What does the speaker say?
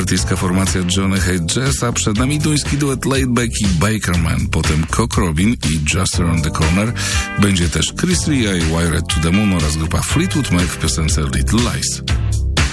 brytyjska formacja Johnny Hate Jazz, a przed nami duński duet Laidback i Bakerman, potem Cock Robin i Just Around the Corner. Będzie też Chris Ria i Wired to the Moon oraz grupa Fleetwood Mac w piosence Little Lies.